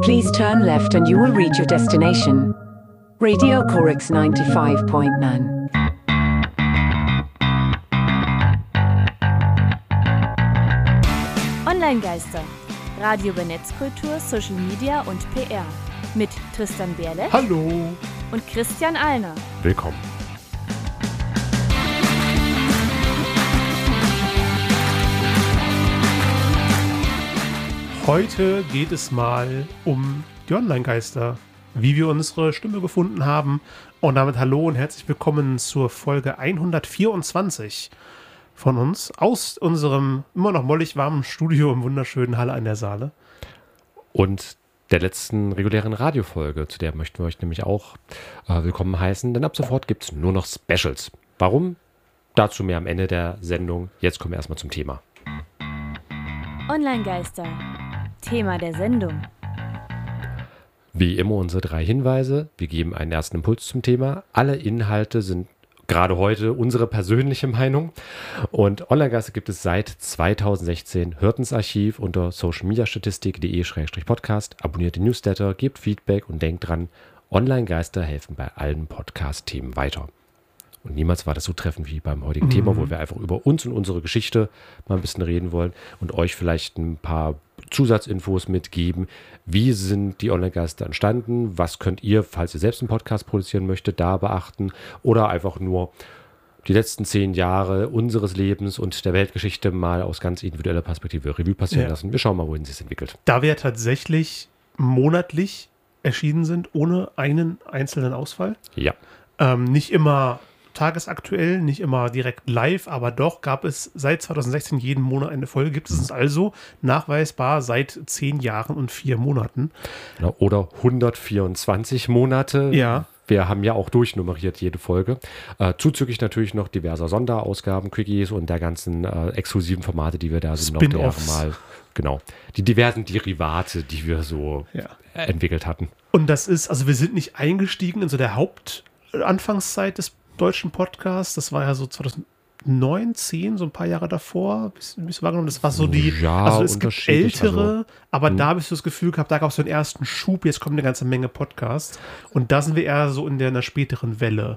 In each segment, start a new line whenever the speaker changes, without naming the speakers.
Please turn left and you will reach your destination. Radio Chorix 95.9.
Online-Geister. Radio über Netzkultur, Social Media und PR. Mit Tristan Berle.
Hallo.
Und Christian Alner.
Willkommen. Heute geht es mal um die Online-Geister, wie wir unsere Stimme gefunden haben. Und damit hallo und herzlich willkommen zur Folge 124 von uns aus unserem immer noch mollig warmen Studio im wunderschönen Halle an der Saale.
Und der letzten regulären Radiofolge, zu der möchten wir euch nämlich auch willkommen heißen, denn ab sofort gibt es nur noch Specials. Warum? Dazu mehr am Ende der Sendung. Jetzt kommen wir erstmal zum Thema.
Online-Geister. Thema der Sendung.
Wie immer unsere 3 Hinweise. Wir geben einen ersten Impuls zum Thema. Alle Inhalte sind gerade heute unsere persönliche Meinung. Und Online-Geister gibt es seit 2016. Hört ins Archiv unter socialmediastatistik.de/podcast. Abonniert den Newsletter, gebt Feedback und denkt dran, Online-Geister helfen bei allen Podcast-Themen weiter. Und niemals war das so treffend wie beim heutigen Thema, wo wir einfach über uns und unsere Geschichte mal ein bisschen reden wollen und euch vielleicht ein paar Zusatzinfos mitgeben. Wie sind die Online-Geister entstanden? Was könnt ihr, falls ihr selbst einen Podcast produzieren möchtet, da beachten? Oder einfach nur die letzten 10 Jahre unseres Lebens und der Weltgeschichte mal aus ganz individueller Perspektive Revue passieren lassen. Wir schauen mal, wohin sie es entwickelt.
Da wir tatsächlich monatlich erschienen sind, ohne einen einzelnen Ausfall.
Ja.
Nicht immer tagesaktuell, nicht immer direkt live, aber doch gab es seit 2016 jeden Monat eine Folge. Gibt es uns also nachweisbar seit 10 Jahren und 4 Monaten.
Oder 124 Monate.
Ja.
Wir haben ja auch durchnummeriert jede Folge. Zuzüglich natürlich noch diverser Sonderausgaben, Quickies und der ganzen exklusiven Formate, die wir da so noch mal, genau, die diversen Derivate, die wir so entwickelt hatten.
Und das ist, also wir sind nicht eingestiegen in so der Hauptanfangszeit des deutschen Podcast, das war ja so 2009, 10, so ein paar Jahre davor, bis wahrgenommen, das war so die, also es gibt ältere, aber da habe ich so das Gefühl gehabt, da gab es so einen ersten Schub, jetzt kommt eine ganze Menge Podcasts und da sind wir eher so in einer späteren Welle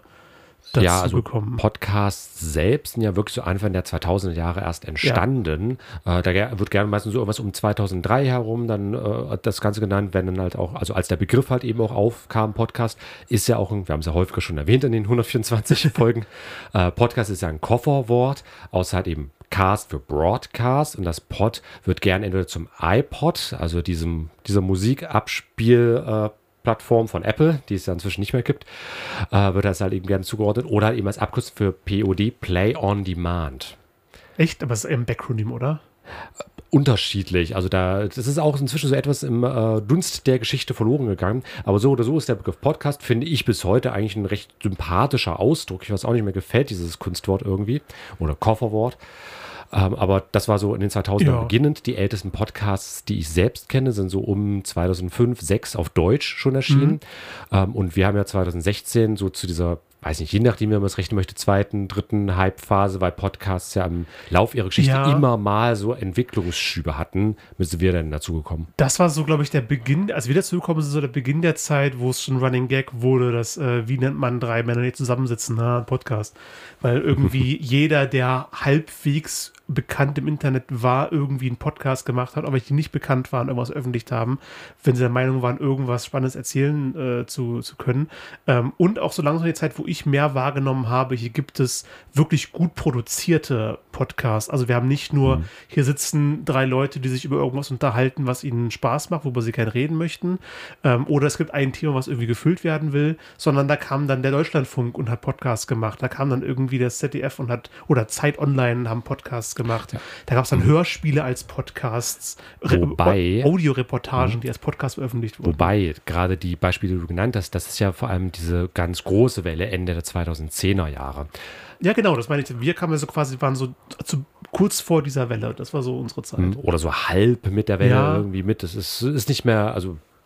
dazu gekommen.
Podcasts selbst sind ja wirklich so Anfang der 2000er Jahre erst entstanden. Da wird gerne meistens so irgendwas um 2003 herum dann das Ganze genannt, wenn dann halt auch, also als der Begriff halt eben auch aufkam, Podcast ist ja auch, wir haben es ja häufiger schon erwähnt in den 124 Folgen, Podcast ist ja ein Kofferwort, außer halt eben Cast für Broadcast und das Pod wird gerne entweder zum iPod, also dieser Musikabspiel Plattform von Apple, die es ja inzwischen nicht mehr gibt, wird das halt eben gerne zugeordnet oder halt eben als Abkürzung für POD, Play on Demand.
Echt? Aber es ist ein Backronym, oder?
Unterschiedlich. Also das ist auch inzwischen so etwas im Dunst der Geschichte verloren gegangen. Aber so oder so ist der Begriff Podcast, finde ich, bis heute eigentlich ein recht sympathischer Ausdruck. Ich weiß auch nicht mehr, gefällt dieses Kunstwort irgendwie oder Kofferwort. Aber das war so in den 2000ern beginnend. Die ältesten Podcasts, die ich selbst kenne, sind so um 2005, 2006 auf Deutsch schon erschienen. Und wir haben ja 2016 so zu dieser, weiß nicht, je nachdem, wie man es rechnen möchte, 2., 3. Hype-Phase, weil Podcasts ja im Lauf ihrer Geschichte immer mal so Entwicklungsschübe hatten, müssen wir dann dazugekommen.
Das war so, glaube ich, der Beginn, als wir dazugekommen sind, so der Beginn der Zeit, wo es schon Running Gag wurde, dass, wie nennt man 3 Männer, die zusammensitzen, Podcast. Weil irgendwie jeder, der halbwegs bekannt im Internet war, irgendwie einen Podcast gemacht hat, aber die nicht bekannt waren, irgendwas veröffentlicht haben, wenn sie der Meinung waren, irgendwas Spannendes erzählen zu können. Und auch so langsam die Zeit, wo ich mehr wahrgenommen habe, hier gibt es wirklich gut produzierte Podcasts. Also wir haben nicht nur, hier sitzen 3 Leute, die sich über irgendwas unterhalten, was ihnen Spaß macht, worüber sie gerne reden möchten. Oder es gibt ein Thema, was irgendwie gefüllt werden will, sondern da kam dann der Deutschlandfunk und hat Podcasts gemacht. Da kam dann irgendwie das ZDF und oder Zeit Online haben Podcasts gemacht. Ja. Da gab es dann Hörspiele als Podcasts, Audioreportagen, die als Podcast veröffentlicht wurden.
Wobei, gerade die Beispiele, die du genannt hast, das ist ja vor allem diese ganz große Welle Ende der 2010er Jahre.
Ja, genau, das meine ich. Wir kamen ja so quasi, waren so kurz vor dieser Welle. Das war so unsere Zeit.
Oder so halb mit der Welle irgendwie mit. Das ist nicht mehr, also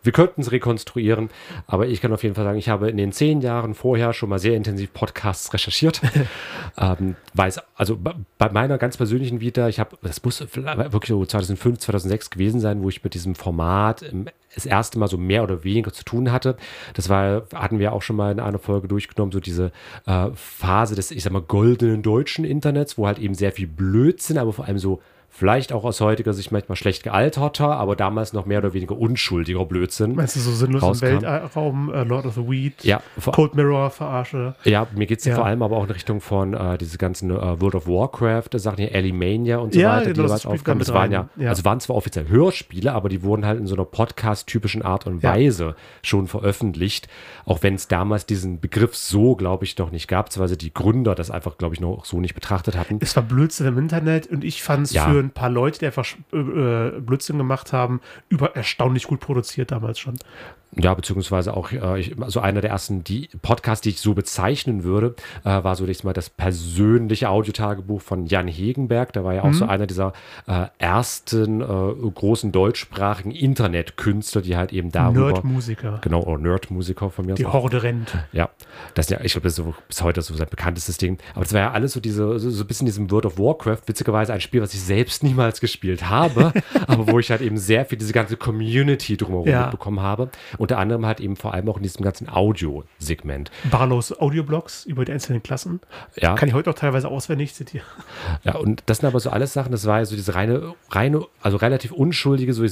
wir könnten es rekonstruieren, aber ich kann auf jeden Fall sagen, ich habe in den 10 Jahren vorher schon mal sehr intensiv Podcasts recherchiert. Weiß, also bei meiner ganz persönlichen Vita, das muss wirklich so 2005, 2006 gewesen sein, wo ich mit diesem Format das erste Mal so mehr oder weniger zu tun hatte. Hatten wir auch schon mal in einer Folge durchgenommen, so diese Phase des, ich sag mal, goldenen deutschen Internets, wo halt eben sehr viel Blödsinn, aber vor allem so vielleicht auch aus heutiger Sicht manchmal schlecht gealterter, aber damals noch mehr oder weniger unschuldiger Blödsinn.
Meinst du so sinnlos im Weltraum, Lord of the Weed,
ja,
Cold Mirror, Verarsche?
Ja, mir geht es vor allem aber auch in Richtung von diese ganzen World of Warcraft, Sachen hier, Alimania und so weiter, die jeweils aufkamen. Das waren zwar offiziell Hörspiele, aber die wurden halt in so einer Podcast-typischen Art und Weise schon veröffentlicht, auch wenn es damals diesen Begriff so, glaube ich, noch nicht gab, beziehungsweise die Gründer das einfach, glaube ich, noch so nicht betrachtet hatten.
Es war Blödsinn im Internet und ich fand es für ein paar Leute, die einfach Blödsinn gemacht haben, erstaunlich gut produziert damals schon.
Ja, beziehungsweise auch so einer der ersten Podcasts, die ich so bezeichnen würde, war so mal das persönliche Audiotagebuch von Jan Hegenberg. Der war ja auch so einer dieser ersten großen deutschsprachigen Internetkünstler, die halt eben darüber...
Nerdmusiker.
Genau, oder Nerdmusiker von mir.
Die Horde rennt.
Ja, ich glaube, das ist so, bis heute so sein bekanntestes Ding. Aber das war ja alles so so ein bisschen diesem World of Warcraft, witzigerweise ein Spiel, was ich selbst niemals gespielt habe, aber wo ich halt eben sehr viel diese ganze Community drumherum mitbekommen habe. Unter anderem halt eben vor allem auch in diesem ganzen Audiosegment.
Barlows Audioblogs über die einzelnen Klassen.
Ja.
Kann ich heute auch teilweise auswendig zitieren.
Ja, und das sind aber so alles Sachen, das war ja so diese reine, also relativ unschuldige, so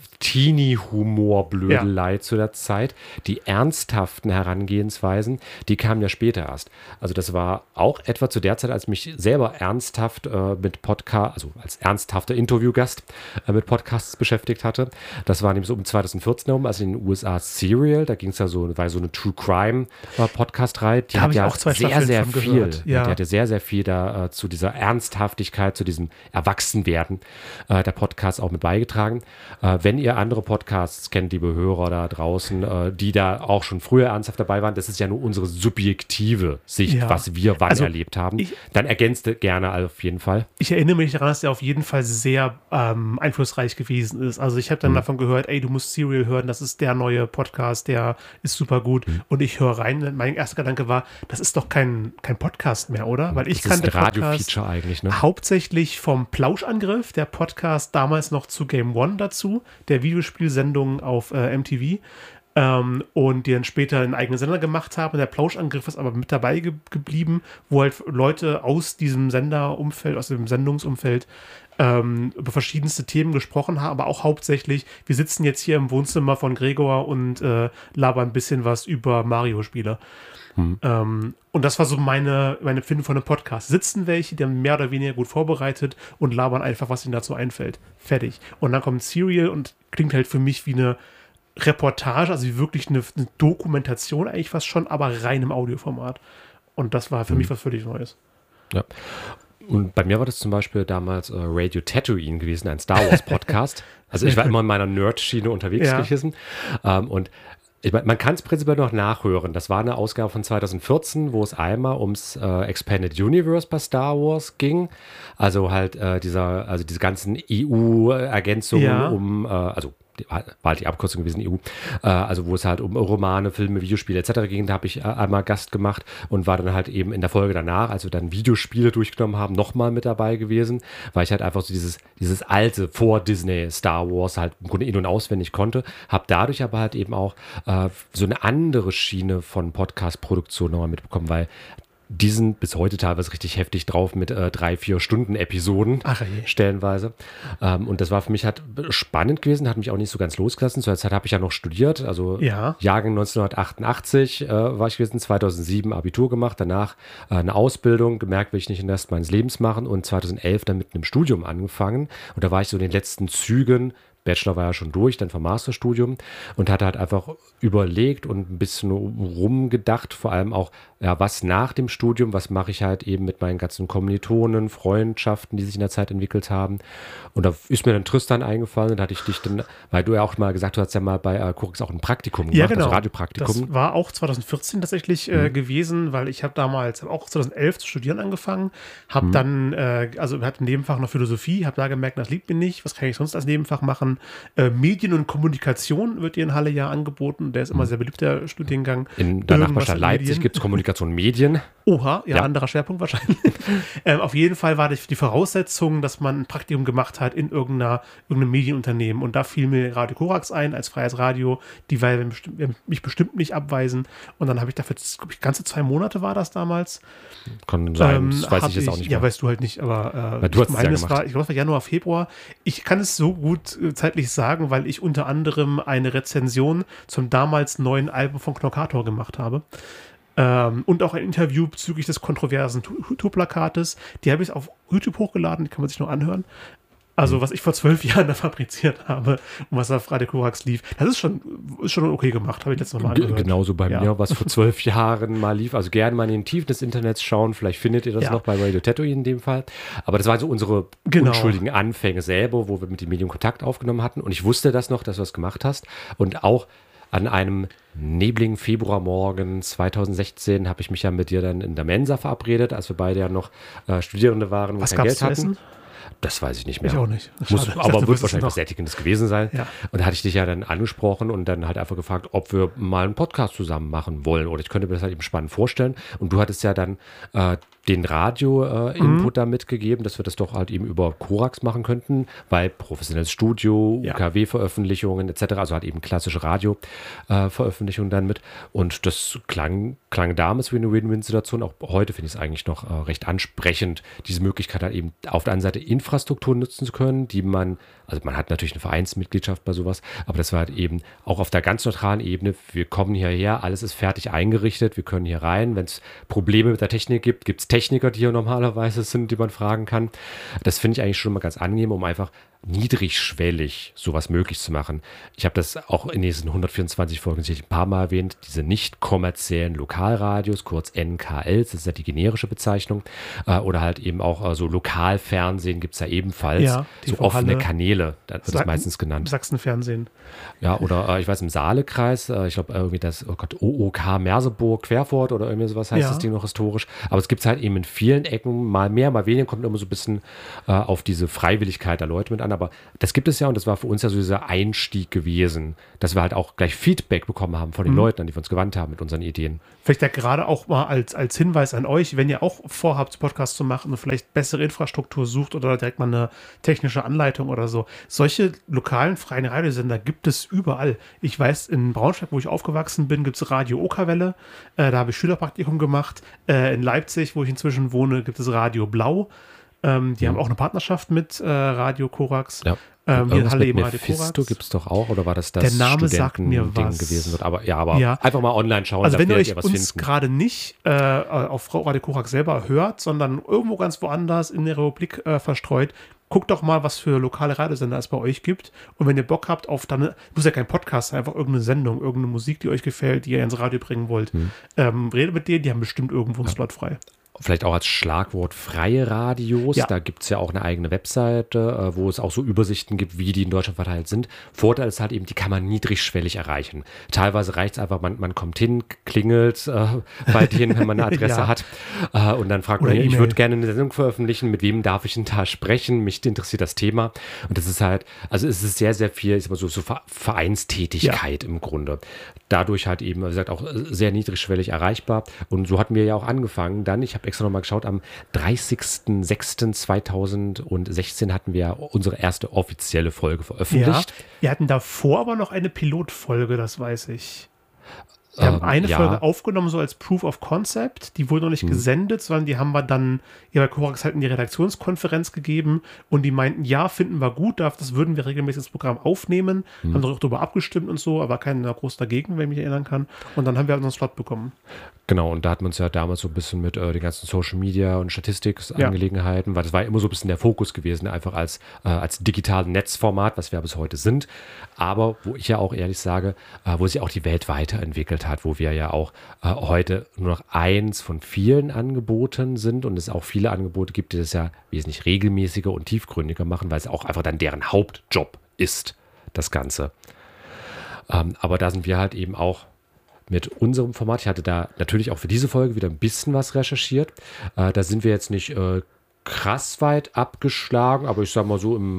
Teenie-Humor-Blödelei zu der Zeit. Die ernsthaften Herangehensweisen, die kamen ja später erst. Also das war auch etwa zu der Zeit, als ich mich selber ernsthaft mit Podcast, also als ernsthafter Interviewgast mit Podcasts beschäftigt hatte. Das war nämlich so um 2014 herum, also in den USA Serial, da ging es ja war so eine True Crime Podcast-Reihe, die hat ja
auch zwei
sehr, sehr viel,
gehört. Ja.
Die hatte sehr, sehr viel da zu dieser Ernsthaftigkeit, zu diesem Erwachsenwerden der Podcasts auch mit beigetragen. Wenn ihr andere Podcasts kennt, liebe Hörer da draußen, die da auch schon früher ernsthaft dabei waren, das ist ja nur unsere subjektive Sicht, was wir wann erlebt haben. Dann ergänzt gerne auf jeden Fall.
Ich erinnere mich daran, dass der auf jeden Fall sehr einflussreich gewesen ist. Also ich habe dann davon gehört, du musst Serial hören, das ist der neue Podcast, der ist super gut. Und ich höre rein. Mein erster Gedanke war, das ist doch kein Podcast mehr, oder? Weil ich kannte
das Radio-Feature eigentlich, ne?
Hauptsächlich vom Plauschangriff, der Podcast damals noch zu Game One dazu, der Videospielsendung auf MTV. Und die dann später einen eigenen Sender gemacht haben. Der Plauschangriff ist aber mit dabei geblieben, wo halt Leute aus diesem Senderumfeld, aus dem Sendungsumfeld über verschiedenste Themen gesprochen haben, aber auch hauptsächlich, wir sitzen jetzt hier im Wohnzimmer von Gregor und labern ein bisschen was über Mario-Spiele. Und das war so meine Empfindung von einem Podcast. Sitzen welche, die haben mehr oder weniger gut vorbereitet und labern einfach, was ihnen dazu einfällt. Fertig. Und dann kommt Serial und klingt halt für mich wie eine Reportage, also wie wirklich eine Dokumentation eigentlich fast schon, aber rein im Audioformat. Und das war für mich was völlig Neues.
Ja. Und bei mir war das zum Beispiel damals Radio Tatooine gewesen, ein Star Wars Podcast. Also ich war immer in meiner Nerd-Schiene unterwegs gewesen. Und man kann es prinzipiell noch nachhören. Das war eine Ausgabe von 2014, wo es einmal ums Expanded Universe bei Star Wars ging. Also halt diese ganzen EU-Ergänzungen war halt die Abkürzung gewesen, EU, also wo es halt um Romane, Filme, Videospiele etc. ging, da habe ich einmal Gast gemacht und war dann halt eben in der Folge danach, als wir dann Videospiele durchgenommen haben, nochmal mit dabei gewesen, weil ich halt einfach so dieses alte vor Disney Star Wars halt im Grunde in- und auswendig konnte, habe dadurch aber halt eben auch so eine andere Schiene von Podcast-Produktion nochmal mitbekommen, weil die sind bis heute teilweise richtig heftig drauf mit 3-4 Stunden Episoden stellenweise. Und das war für mich halt spannend gewesen, hat mich auch nicht so ganz losgelassen. Zu der Zeit habe ich ja noch studiert, also Jahrgang 1988 war ich gewesen, 2007 Abitur gemacht, danach eine Ausbildung, gemerkt, will ich nicht den Rest meines Lebens machen und 2011 dann mit einem Studium angefangen. Und da war ich so in den letzten Zügen. Bachelor war ja schon durch, dann vom Masterstudium und hatte halt einfach überlegt und ein bisschen rumgedacht, vor allem auch, was nach dem Studium, was mache ich halt eben mit meinen ganzen Kommilitonen, Freundschaften, die sich in der Zeit entwickelt haben. Und da ist mir dann Tristan eingefallen und hatte ich dich dann, weil du ja auch mal gesagt hast, ja mal bei Kurix auch ein Praktikum gemacht,
genau.
also Radiopraktikum.
Das war auch 2014 tatsächlich gewesen, weil ich habe damals auch 2011 zu studieren angefangen, habe dann, also hatte ein Nebenfach noch Philosophie, habe da gemerkt, das liegt mir nicht, was kann ich sonst als Nebenfach machen? machen. Medien und Kommunikation wird hier in Halle ja angeboten. Der ist immer sehr beliebt, der Studiengang.
In der
Irgendwas
Nachbarstadt
in
Leipzig
Medien.
gibt es Kommunikation und Medien.
Oha, ja,
Ja.
anderer Schwerpunkt wahrscheinlich. Auf jeden Fall war das die Voraussetzung, dass man ein Praktikum gemacht hat in irgendeinem Medienunternehmen. Und da fiel mir Radio Korax ein, als freies Radio. Die werden mich bestimmt nicht abweisen. Und dann habe ich dafür, glaube ich, ganze 2 Monate war das damals.
Kann sein, das weiß
hab
ich jetzt auch nicht
Ja,
mehr.
weißt du halt nicht, aber
Weil du hast es ja
es
gemacht.
war, ich glaube, es war Januar, Februar. Ich kann es so gut zeitlich sagen, weil ich unter anderem eine Rezension zum damals neuen Album von Knockator gemacht habe. Und auch ein Interview bezüglich des kontroversen Tourplakates. Die habe ich auf YouTube hochgeladen, die kann man sich noch anhören. Also, was ich vor 12 Jahren da fabriziert habe und was auf Radio Korax lief, das ist schon okay gemacht, habe ich letztes Mal angehört.
Genauso bei
Ja.
mir, was vor 12 Jahren mal lief. Also gerne mal in den Tiefen des Internets schauen. Vielleicht findet ihr das
Ja.
noch bei Radio Tatooine in dem Fall. Aber das waren so unsere
Genau.
unschuldigen Anfänge selber, wo wir mit dem Medium Kontakt aufgenommen hatten. Und ich wusste das noch, dass du das gemacht hast. Und auch an einem nebligen Februarmorgen 2016 habe ich mich ja mit dir dann in der Mensa verabredet, als wir beide ja noch Studierende waren, wo
Was
kein
gab's
Geld
zu
hatten.
essen?
Das weiß ich nicht mehr.
Ich auch nicht.
Muss,
Schade. Ich
aber
dachte, du
wird
wüsstest
wahrscheinlich
noch.
was Sättigendes gewesen sein.
Ja.
Und da hatte ich dich ja dann angesprochen und dann halt einfach gefragt, ob wir mal einen Podcast zusammen machen wollen. Oder ich könnte mir das halt eben spannend vorstellen. Und du hattest ja dann den Radio-Input da mitgegeben, dass wir das doch halt eben über Korax machen könnten, weil professionelles Studio,
Ja.
UKW-Veröffentlichungen etc., also halt eben klassische Radio-Veröffentlichungen dann mit. Und das klang damals wie eine Win-Win-Situation. Auch heute finde ich es eigentlich noch recht ansprechend, diese Möglichkeit halt eben auf der einen Seite Infrastruktur nutzen zu können, die man hat natürlich eine Vereinsmitgliedschaft bei sowas, aber das war halt eben auch auf der ganz neutralen Ebene. Wir kommen hierher, alles ist fertig eingerichtet, wir können hier rein. Wenn es Probleme mit der Technik gibt, gibt es Techniker, die hier normalerweise sind, die man fragen kann. Das finde ich eigentlich schon mal ganz angenehm, um einfach niedrigschwellig sowas möglich zu machen. Ich habe das auch in diesen 124 Folgen sicherlich ein paar Mal erwähnt, diese nicht kommerziellen Lokalradios, kurz NKLs, das ist ja die generische Bezeichnung, oder halt eben auch so Lokalfernsehen gibt es ja ebenfalls,
Ja,
so
TV
offene
Halle.
Kanäle, das wird das meistens genannt.
Sachsenfernsehen.
Ja, oder ich weiß, im Saalekreis, ich glaube irgendwie das, OOK Merseburg, Querfurt oder irgendwie sowas heißt
Ja.
das Ding noch historisch. Aber es gibt es halt eben in vielen Ecken, mal mehr, mal weniger, kommt immer so ein bisschen auf diese Freiwilligkeit der Leute mit an. Aber das gibt es ja und das war für uns ja so dieser Einstieg gewesen, dass wir halt auch gleich Feedback bekommen haben von den Leuten, an die wir uns gewandt haben mit unseren Ideen.
Vielleicht ja gerade auch mal als Hinweis an euch, wenn ihr auch vorhabt, Podcast zu machen und vielleicht bessere Infrastruktur sucht oder direkt mal eine technische Anleitung oder so. Solche lokalen freien Radiosender gibt es überall. Ich weiß, in Braunschweig, wo ich aufgewachsen bin, gibt es Radio Okerwelle. Da habe ich Schülerpraktikum gemacht. In Leipzig, wo ich inzwischen wohne, gibt es Radio Blau. Die haben auch eine Partnerschaft mit Radio Korax.
Ja.
Hier in
Irgendwas
Halle
mit
eben Radio
Mephisto
Korax.
gibt es doch auch, oder war das
Der Name sagt mir
Studentending
was.
gewesen wird? Aber ja,
Ja.
einfach mal online schauen,
Also
da
wenn ihr
werdet
euch
was
uns
finden.
gerade nicht auf Radio Korax selber hört, sondern irgendwo ganz woanders in der Republik verstreut, guckt doch mal, was für lokale Radiosender es bei euch gibt. Und wenn ihr Bock habt auf dann, muss ja kein Podcast sein, einfach irgendeine Sendung, irgendeine Musik, die euch gefällt, die ihr ins Radio bringen wollt, redet mit denen, die haben bestimmt irgendwo einen Slot frei.
Vielleicht auch als Schlagwort freie Radios.
Ja.
Da gibt es ja auch eine eigene Webseite, wo es auch so Übersichten gibt, wie die in Deutschland verteilt sind. Vorteil ist halt eben, die kann man niedrigschwellig erreichen. Teilweise reicht es einfach, man kommt hin, klingelt bei denen, wenn man eine Adresse
Ja.
hat. Und dann fragt
Oder
man, ich
E-Mail.
würde gerne eine Sendung veröffentlichen. Mit wem darf ich denn da sprechen? Mich interessiert das Thema. Und das ist halt, also es ist sehr, sehr viel, ich sag mal so Vereinstätigkeit im Grunde. Dadurch halt eben, wie gesagt, auch sehr niedrigschwellig erreichbar. Und so hatten wir ja auch angefangen. Dann, ich habe extra nochmal geschaut, am 30.06.2016 hatten wir unsere erste offizielle Folge veröffentlicht.
Ja, wir hatten davor aber noch eine Pilotfolge, das weiß ich. Wir haben eine
ja.
Folge aufgenommen, so als Proof of Concept. Die wurde noch nicht gesendet, sondern die haben wir dann bei Korax halt in die Redaktionskonferenz gegeben und die meinten, ja, finden wir gut, das würden wir regelmäßig ins Programm aufnehmen. Haben doch darüber abgestimmt und so, aber keiner groß dagegen, wenn ich mich erinnern kann. Und dann haben wir halt unseren Slot bekommen.
Genau, und da hatten wir uns ja damals so ein bisschen mit den ganzen Social Media und Statistikangelegenheiten, weil das war immer so ein bisschen der Fokus gewesen, einfach als digitales Netzformat, was wir bis heute sind. Aber wo ich ja auch ehrlich sage, wo sich auch die Welt weiterentwickelt hat, wo wir ja auch heute nur noch eins von vielen Angeboten sind und es auch viele Angebote gibt, die das ja wesentlich regelmäßiger und tiefgründiger machen, weil es auch einfach dann deren Hauptjob ist, das Ganze. Aber da sind wir halt eben auch mit unserem Format. Ich hatte da natürlich auch für diese Folge wieder ein bisschen was recherchiert. Da sind wir jetzt nicht krass weit abgeschlagen, aber ich sag mal so im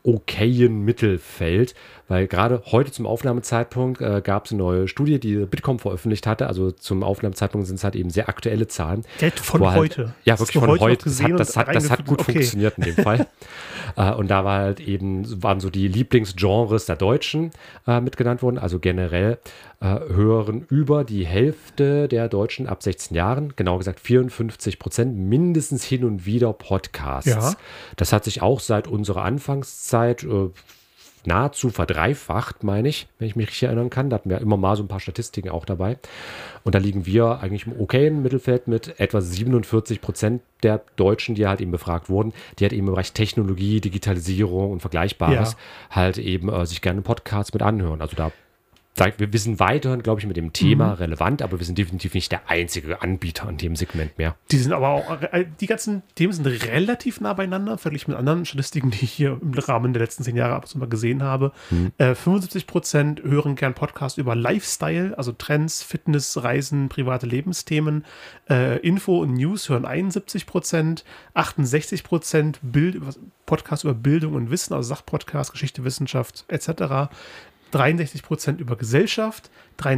okayen Mittelfeld, weil gerade heute zum Aufnahmezeitpunkt gab es eine neue Studie, die Bitkom veröffentlicht hatte. Also zum Aufnahmezeitpunkt sind es halt eben sehr aktuelle Zahlen.
Von heute?
Ja, wirklich von heute. Das hat gut
okay.
funktioniert in dem Fall. Und da waren so die Lieblingsgenres der Deutschen mit genannt worden. Also generell hören über die Hälfte der Deutschen ab 16 Jahren, genau gesagt 54%, mindestens hin und wieder Podcasts.
Ja.
Das hat sich auch seit unserer Anfangszeit nahezu verdreifacht, meine ich, wenn ich mich richtig erinnern kann. Da hatten wir immer mal so ein paar Statistiken auch dabei. Und da liegen wir eigentlich im okayen Mittelfeld mit etwa 47% der Deutschen, die halt eben befragt wurden, die halt eben im Bereich Technologie, Digitalisierung und Vergleichbares halt eben sich gerne Podcasts mit anhören. Also wir sind weiterhin, glaube ich, mit dem Thema relevant, aber wir sind definitiv nicht der einzige Anbieter in dem Segment mehr.
Die sind aber auch, die ganzen Themen sind relativ nah beieinander, verglichen mit anderen Statistiken, die ich hier im Rahmen der letzten 10 Jahre ab und zu mal gesehen habe. 75% hören gern Podcasts über Lifestyle, also Trends, Fitness, Reisen, private Lebensthemen. Info und News hören 71%, 68% Podcasts über Bildung und Wissen, also Sachpodcasts, Geschichte, Wissenschaft etc., 63% über Gesellschaft,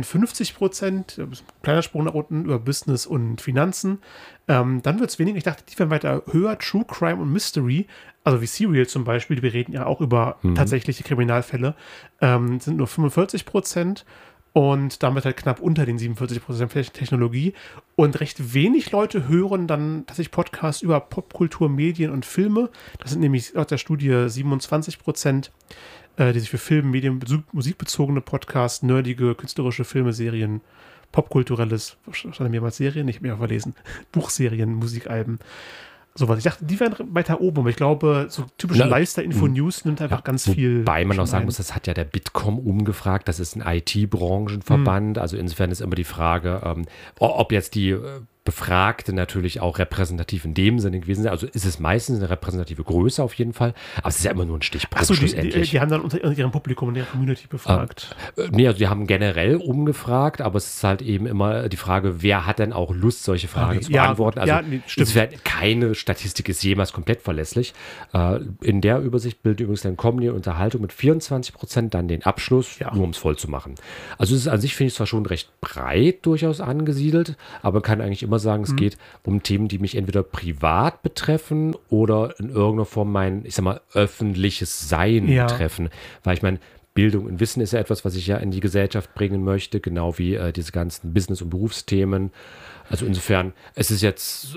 53%, kleiner Sprung nach unten, über Business und Finanzen. Dann wird es weniger, ich dachte, die werden weiter höher, True Crime und Mystery, also wie Serial zum Beispiel, wir reden ja auch über tatsächliche Kriminalfälle, sind nur 45% und damit halt knapp unter den 47% Technologie. Und recht wenig Leute hören dann tatsächlich Podcasts über Popkultur, Medien und Filme. Das sind nämlich laut der Studie 27%. Die sich für Film, Medien, musikbezogene Podcasts, nerdige, künstlerische Filme, Serien, popkulturelles, stand mir mal Serien, ich habe mir auch verlesen, Buchserien, Musikalben, sowas. Ich dachte, die wären weiter oben, aber ich glaube, so typische Lifestyle-Info-News nimmt einfach ganz viel.
Wobei man auch sagen muss, das hat ja der Bitkom umgefragt, das ist ein IT-Branchenverband, also insofern ist immer die Frage, ob jetzt die Befragte natürlich auch repräsentativ in dem Sinne gewesen sind. Also ist es meistens eine repräsentative Größe auf jeden Fall, aber es ist ja immer nur ein Stichprobe schlussendlich.
Die haben dann unter ihrem Publikum in der Community befragt.
Nee, also die haben generell umgefragt, aber es ist halt eben immer die Frage, wer hat denn auch Lust, solche Fragen zu beantworten. Also stimmt. Keine Statistik ist jemals komplett verlässlich. In der Übersicht bildet übrigens dann Comedy und Unterhaltung mit 24% dann den Abschluss, nur um es voll zu machen. Also es ist an sich, finde ich, zwar schon recht breit durchaus angesiedelt, aber man kann eigentlich immer sagen, es geht um Themen, die mich entweder privat betreffen oder in irgendeiner Form mein, ich sag mal, öffentliches Sein betreffen. Weil ich meine, Bildung und Wissen ist ja etwas, was ich ja in die Gesellschaft bringen möchte, genau wie diese ganzen Business- und Berufsthemen. Also insofern, es ist jetzt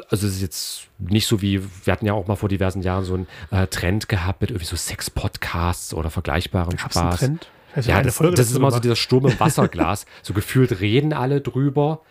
nicht so wie, wir hatten ja auch mal vor diversen Jahren so einen Trend gehabt mit irgendwie so Sex-Podcasts oder vergleichbaren Spaß.
Einen Trend?
Das ist immer so dieser Sturm im Wasserglas. So gefühlt reden alle drüber.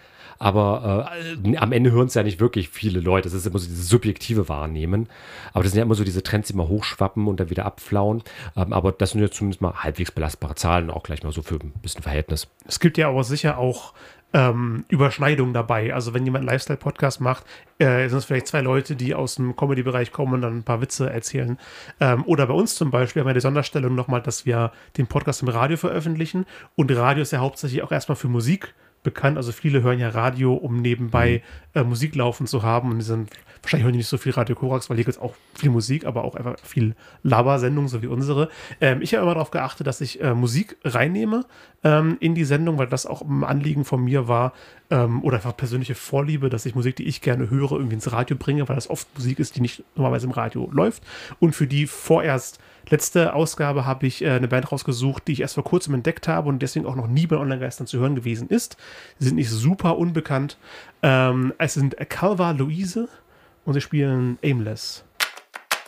Aber am Ende hören es ja nicht wirklich viele Leute. Das ist immer so dieses subjektive Wahrnehmen. Aber das sind ja immer so diese Trends, die immer hochschwappen und dann wieder abflauen. Aber das sind ja zumindest mal halbwegs belastbare Zahlen und auch gleich mal so für ein bisschen Verhältnis.
Es gibt ja aber sicher auch Überschneidungen dabei. Also wenn jemand einen Lifestyle-Podcast macht, sind es vielleicht 2 Leute, die aus dem Comedy-Bereich kommen und dann ein paar Witze erzählen. Oder bei uns zum Beispiel haben wir die Sonderstellung nochmal, dass wir den Podcast im Radio veröffentlichen. Und Radio ist ja hauptsächlich auch erstmal für Musik bekannt. Also viele hören ja Radio, um nebenbei Musik laufen zu haben. Und die sind, wahrscheinlich hören die nicht so viel Radio Korax, weil hier gibt es auch viel Musik, aber auch einfach viel Labersendungen, so wie unsere. Ich habe immer darauf geachtet, dass ich Musik reinnehme in die Sendung, weil das auch ein Anliegen von mir war, oder einfach persönliche Vorliebe, dass ich Musik, die ich gerne höre, irgendwie ins Radio bringe, weil das oft Musik ist, die nicht normalerweise im Radio läuft. Und für die vorerst letzte Ausgabe habe ich eine Band rausgesucht, die ich erst vor kurzem entdeckt habe und deswegen auch noch nie bei Online-Geistern zu hören gewesen ist. Sie sind nicht super unbekannt. Es sind Calva Louise und sie spielen Aimless.